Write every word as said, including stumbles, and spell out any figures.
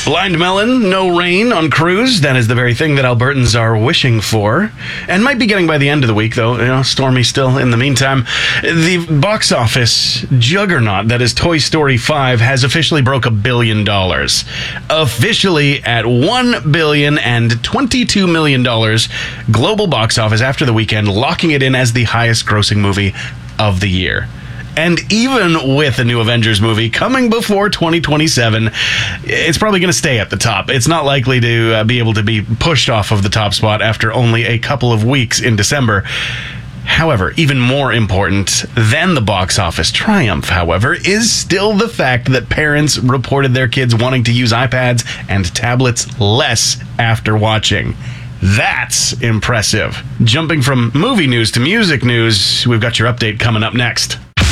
Blind Melon, no rain on cruise. That is the very thing that Albertans are wishing for. And might be getting by the end of the week, though. You know, stormy still in the meantime. The box office juggernaut that is Toy Story five has officially broke a billion dollars. Officially at one billion and twenty-two million dollars global box office after the weekend, locking it in as the highest grossing movie of the year. And even with the new Avengers movie coming before twenty twenty-seven, it's probably going to stay at the top. It's not likely to uh, be able to be pushed off of the top spot after only a couple of weeks in December. However, even more important than the box office triumph, however, is still the fact that parents reported their kids wanting to use iPads and tablets less after watching. That's impressive. Jumping from movie news to music news, we've got your update coming up next.